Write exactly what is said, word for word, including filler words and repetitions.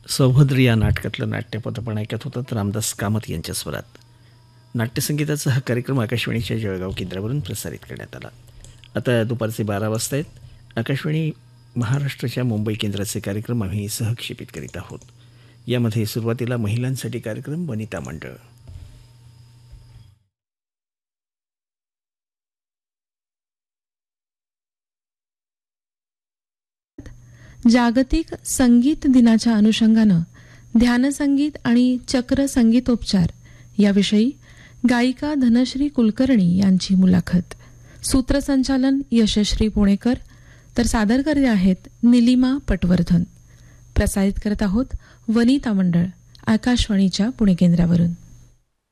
सौभद्र या नाटकातलं नाट्यपद आपण ऐकत होतं रामदास कामत यांच्या स्वरात. नाट्यसंगीताचा हा कार्यक्रम आकाशवाणीच्या जळगाव केंद्रावरून प्रसारित करण्यात आला. आता दुपारचे बारा वाजता आहेत. आकाशवाणी महाराष्ट्राच्या मुंबई केंद्राचे कार्यक्रम आम्ही सहक्षेपित करीत आहोत. यामध्ये सुरुवातीला महिलांसाठी कार्यक्रम वनिता मंडळ. जागतिक संगीत दिनाच्या अनुषंगानं ध्यानसंगीत आणि चक्र संगीतोपचार याविषयी गायिका धनश्री कुलकर्णी यांची मुलाखत. सूत्रसंचालन यशश्री पुणेकर, तर सादर करते आहेत निलिमा पटवर्धन. प्रसारित करत आहोत वनिता मंडळ आकाशवाणीच्या पुणे केंद्रावरून.